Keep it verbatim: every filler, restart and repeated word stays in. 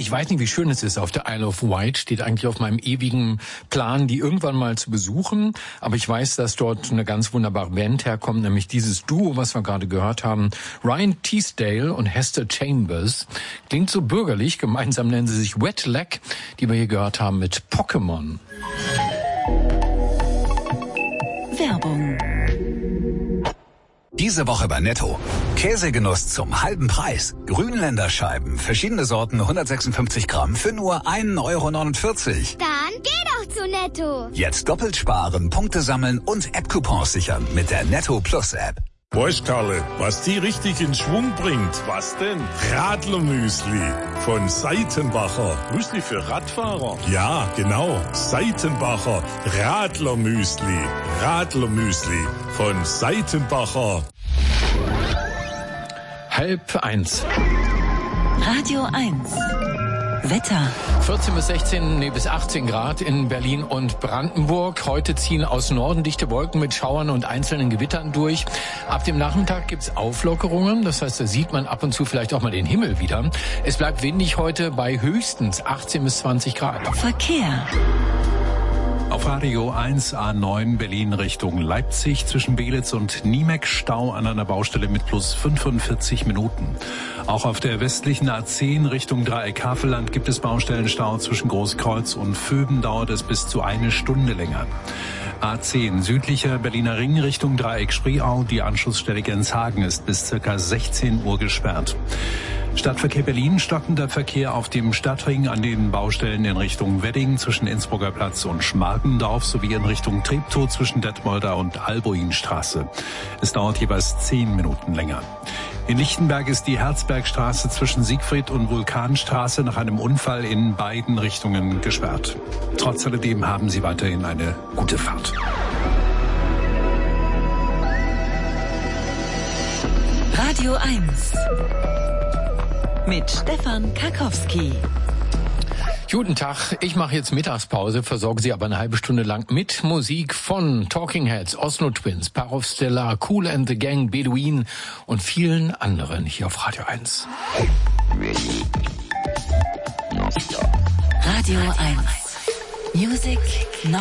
Ich weiß nicht, wie schön es ist auf der Isle of Wight. Steht eigentlich auf meinem ewigen Plan, die irgendwann mal zu besuchen. Aber ich weiß, dass dort eine ganz wunderbare Band herkommt, nämlich dieses Duo, was wir gerade gehört haben. Ryan Teasdale und Hester Chambers. Klingt so bürgerlich. Gemeinsam nennen sie sich Wet Leg, die wir hier gehört haben mit Pokémon. Werbung. Diese Woche bei Netto. Käsegenuss zum halben Preis. Grünländerscheiben, verschiedene Sorten, hundertsechsundfünfzig Gramm für nur ein Euro neunundvierzig. Dann geh doch zu Netto. Jetzt doppelt sparen, Punkte sammeln und App-Coupons sichern mit der Netto Plus App. Weißt, Karle, was die richtig in Schwung bringt? Was denn? Radlermüsli von Seitenbacher. Müsli für Radfahrer? Ja, genau. Seitenbacher Radlermüsli. Radlermüsli von Seitenbacher. Halb eins. Radio eins. Wetter. vierzehn bis sechzehn, nee, bis achtzehn Grad in Berlin und Brandenburg. Heute ziehen aus Norden dichte Wolken mit Schauern und einzelnen Gewittern durch. Ab dem Nachmittag gibt's Auflockerungen. Das heißt, da sieht man ab und zu vielleicht auch mal den Himmel wieder. Es bleibt windig heute bei höchstens achtzehn bis zwanzig Grad. Verkehr. Auf Radio eins A neun Berlin Richtung Leipzig zwischen Belitz und Niemeck Stau an einer Baustelle mit plus fünfundvierzig Minuten. Auch auf der westlichen A zehn Richtung Dreieck Havelland gibt es Baustellenstau zwischen Großkreuz und Vöben, dauert es bis zu eine Stunde länger. A zehn südlicher Berliner Ring Richtung Dreieck Spreeau, die Anschlussstelle Genshagen ist bis circa sechzehn Uhr gesperrt. Stadtverkehr Berlin, stockender Verkehr auf dem Stadtring an den Baustellen in Richtung Wedding zwischen Innsbrucker Platz und Schmargendorf sowie in Richtung Treptow zwischen Detmolder und Albuinstraße. Es dauert jeweils zehn Minuten länger. In Lichtenberg ist die Herzbergstraße zwischen Siegfried und Vulkanstraße nach einem Unfall in beiden Richtungen gesperrt. Trotz alledem haben Sie weiterhin eine gute Fahrt. Radio eins. Mit Stefan Karkowski. Guten Tag, ich mache jetzt Mittagspause, versorge Sie aber eine halbe Stunde lang mit Musik von Talking Heads, Oslo Twins, Parov Stellar, Kool and the Gang, Bedouin und vielen anderen hier auf Radio eins. Radio eins. Music